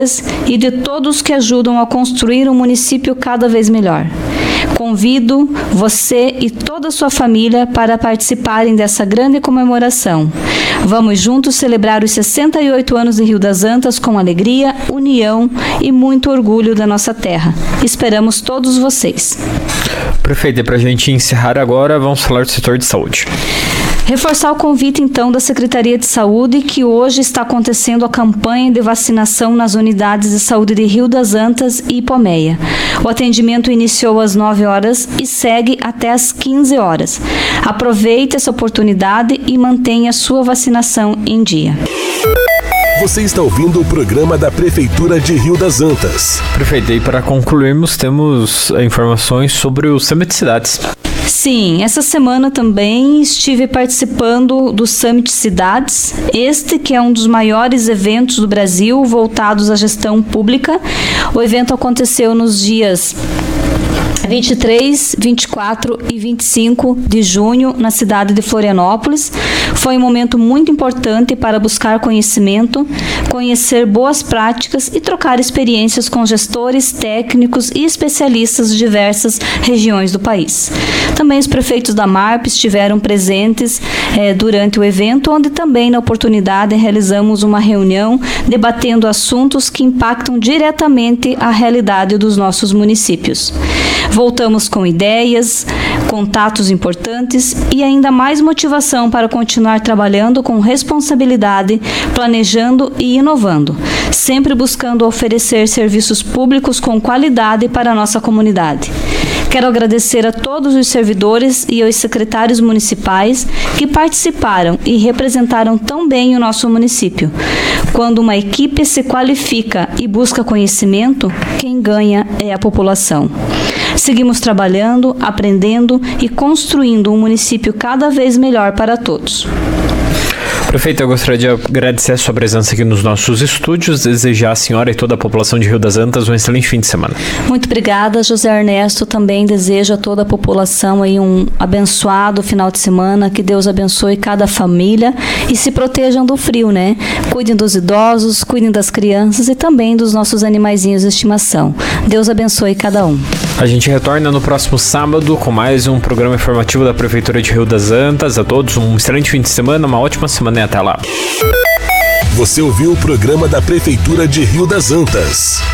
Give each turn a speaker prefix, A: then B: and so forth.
A: e de todos que ajudam a construir um município cada vez melhor. Convido você e toda a sua família para participarem dessa grande comemoração. Vamos juntos celebrar os 68 anos de Rio das Antas com alegria, união e muito orgulho da nossa terra. Esperamos todos vocês.
B: Prefeita, para a gente encerrar agora, vamos falar do setor de saúde.
A: Reforçar o convite, então, da Secretaria de Saúde, que hoje está acontecendo a campanha de vacinação nas unidades de saúde de Rio das Antas e Ipomeia. O atendimento iniciou às 9 horas e segue até às 15 horas. Aproveite essa oportunidade e mantenha sua vacinação em dia.
C: Você está ouvindo o programa da Prefeitura de Rio das Antas.
B: Prefeita, e para concluirmos, temos informações sobre o Summit Cidades.
A: Sim, essa semana também estive participando do Summit Cidades, este que é um dos maiores eventos do Brasil voltados à gestão pública. O evento aconteceu nos dias 23, 24 e 25 de junho na cidade de Florianópolis. Foi um momento muito importante para buscar conhecimento, conhecer boas práticas e trocar experiências com gestores, técnicos e especialistas de diversas regiões do país. Também os prefeitos da MARP estiveram presentes durante o evento, onde também na oportunidade realizamos uma reunião debatendo assuntos que impactam diretamente a realidade dos nossos municípios. Voltamos com ideias, contatos importantes e ainda mais motivação para continuar trabalhando com responsabilidade, planejando e inovando, sempre buscando oferecer serviços públicos com qualidade para a nossa comunidade. Quero agradecer a todos os servidores e aos secretários municipais que participaram e representaram tão bem o nosso município. Quando uma equipe se qualifica e busca conhecimento, quem ganha é a população. Seguimos trabalhando, aprendendo e construindo um município cada vez melhor para todos.
B: Prefeita, eu gostaria de agradecer a sua presença aqui nos nossos estúdios, desejar à senhora e toda a população de Rio das Antas um excelente fim de semana.
A: Muito obrigada, José Ernesto. Também desejo a toda a população aí um abençoado final de semana, que Deus abençoe cada família e se protejam do frio, né? Cuidem dos idosos, cuidem das crianças e também dos nossos animaizinhos de estimação. Deus abençoe cada um.
B: A gente retorna no próximo sábado com mais um programa informativo da Prefeitura de Rio das Antas. A todos um excelente fim de semana, uma ótima semana e até lá.
C: Você ouviu o programa da Prefeitura de Rio das Antas.